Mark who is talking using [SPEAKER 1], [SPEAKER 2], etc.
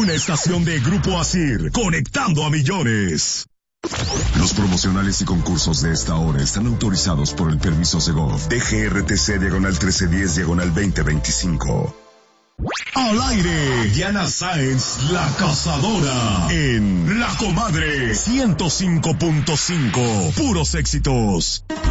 [SPEAKER 1] una estación de Grupo Asir, conectando a millones. Los promocionales y concursos de esta hora están autorizados por el permiso Segov, DGRTC/1310/2025. Al aire, Diana Sáenz, la cazadora, en La Comadre 105.5, puros éxitos.